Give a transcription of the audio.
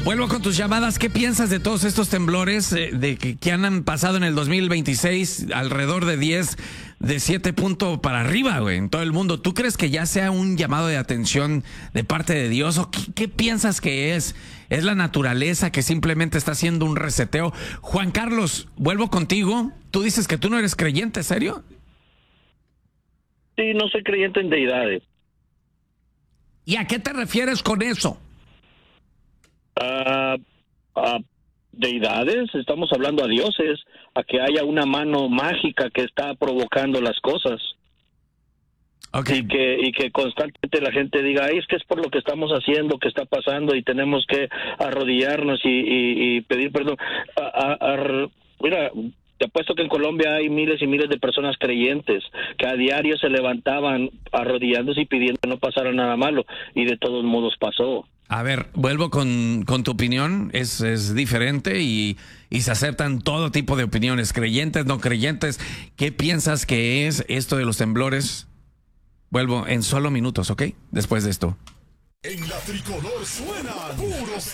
Vuelvo con tus llamadas. ¿Qué piensas de todos estos temblores que han pasado en el 2026? Alrededor de 10, de 7 puntos para arriba, güey, en todo el mundo. ¿Tú crees que ya sea un llamado de atención de parte de Dios? ¿O qué piensas que es? ¿Es la naturaleza que simplemente está haciendo un reseteo? Juan Carlos, vuelvo contigo. Tú dices que tú no eres creyente, ¿serio? Sí, no soy creyente en deidades. ¿Y a qué te refieres con eso? Deidades, estamos hablando a dioses, a que haya una mano mágica que está provocando las cosas. Okay. Y que constantemente la gente diga, es que es por lo que estamos haciendo, que está pasando y tenemos que arrodillarnos y pedir perdón. Mira, te apuesto que en Colombia hay miles y miles de personas creyentes que a diario se levantaban arrodillándose y pidiendo que no pasara nada malo, y de todos modos pasó. A ver, vuelvo con tu opinión, es diferente y se aceptan todo tipo de opiniones, creyentes, no creyentes. ¿Qué piensas que es esto de los temblores? Vuelvo en solo minutos, ¿ok? Después de esto. En la tricolor suenan puros